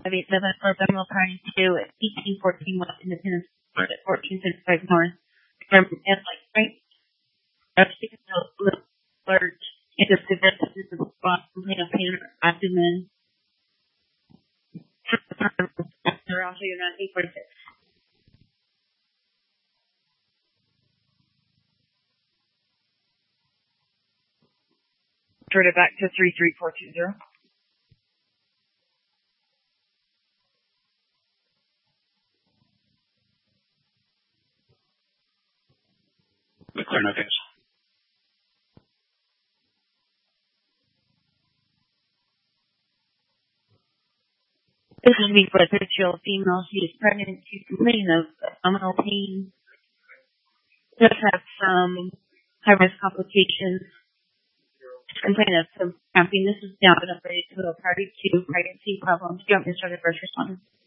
587 for Bemmel Party 2 at 1814 West Independence Road at 1455 North. From Like Frank, alert, into preventive response, complaint of pain or abdomen. They're also your 1946. Turn it back to 33420. Clear, no case. This is me for a 30-year-old female. She is pregnant. She's complaining of abdominal pain. Does have some high-risk complications. She's complaining of some cramping. This is down and upgraded to a party 2 pregnancy problems. Do you want me to start a first responder?